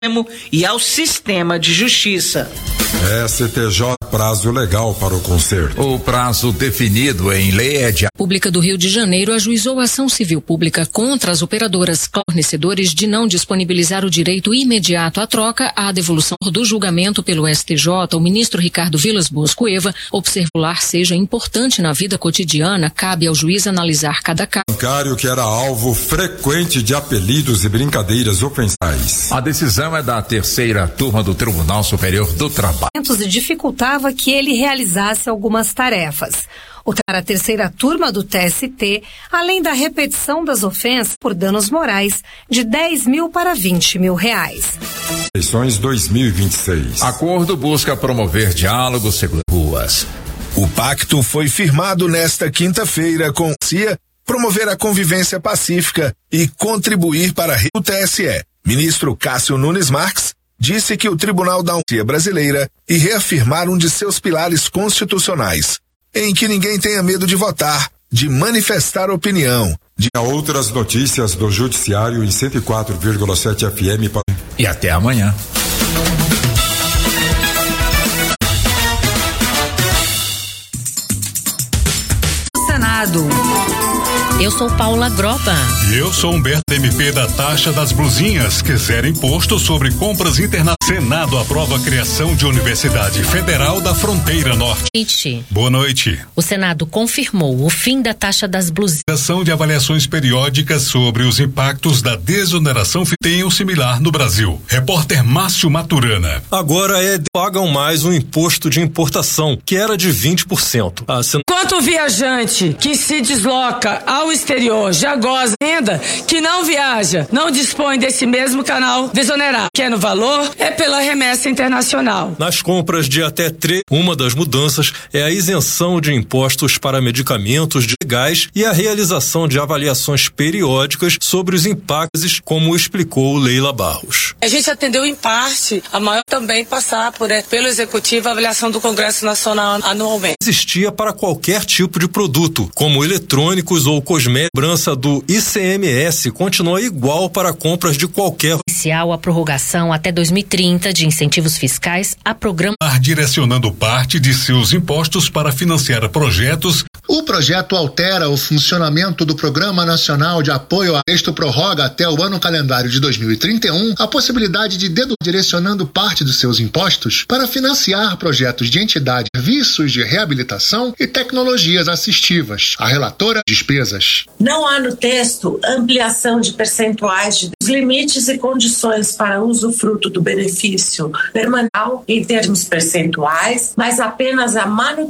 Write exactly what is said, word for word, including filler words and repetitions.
e ao sistema de justiça. S T J prazo legal para o conserto. O prazo definido em lei é de... A Pública do Rio de Janeiro ajuizou ação civil pública contra as operadoras fornecedores de não disponibilizar o direito imediato à troca à devolução do julgamento pelo S T J. O ministro Ricardo Vilas Boas Cueva observar seja importante na vida cotidiana, cabe ao juiz analisar cada caso. Bancário que era alvo frequente de apelidos e brincadeiras ofensais. A decisão é da terceira turma do Tribunal Superior do Trabalho. E dificultava que ele realizasse algumas tarefas. O a terceira turma do T S T, além da repetição das ofensas por danos morais de dez mil para vinte mil reais. Eleições dois mil e vinte e seis. Acordo busca promover diálogo seguras ruas. O pacto foi firmado nesta quinta-feira com a C I A, promover a convivência pacífica e contribuir para o T S E. Ministro Cássio Nunes Marques disse que o Tribunal da União Brasileira e reafirmar um de seus pilares constitucionais, em que ninguém tenha medo de votar, de manifestar opinião. De... Outras notícias do Judiciário em cento e quatro vírgula sete F M. E até amanhã. Senado. Eu sou Paula Groba. E eu sou Humberto, M P da taxa das blusinhas, que zera imposto sobre compras internacionais. Senado aprova a criação de Universidade Federal da Fronteira Norte. Boa noite. O Senado confirmou o fim da taxa das blusinhas. Ação de avaliações periódicas sobre os impactos da desoneração tem um similar no Brasil. Repórter Márcio Maturana. Agora é pagam mais um imposto de importação, que era de vinte por cento. Ah, sen... Quanto o viajante que se desloca ao exterior já goza renda, que não viaja, não dispõe desse mesmo canal desonerado, que é no valor, é pela remessa internacional. Nas compras de até três, uma das mudanças é a isenção de impostos para medicamentos de gás e a realização de avaliações periódicas sobre os impactos, como explicou Leila Barros. A gente atendeu em parte, a maior também passar por, é, pelo Executivo a avaliação do Congresso Nacional anualmente. Existia para qualquer tipo de produto, como eletrônicos ou cosméticos. A cobrança do I C M S continua igual para compras de qualquer. Inicial a prorrogação até dois mil e trinta de incentivos fiscais a programa. Direcionando parte de seus impostos para financiar projetos. O projeto altera o funcionamento do Programa Nacional de Apoio a Texto prorroga até o ano calendário de dois mil e trinta e um a possibilidade de dedo direcionando parte dos seus impostos para financiar projetos de entidades, serviços de reabilitação e tecnologias assistivas. A relatora, despesas. Não há no texto ampliação de percentuais de limites e condições para usufruto do benefício permanente em termos percentuais, mas apenas a manutenção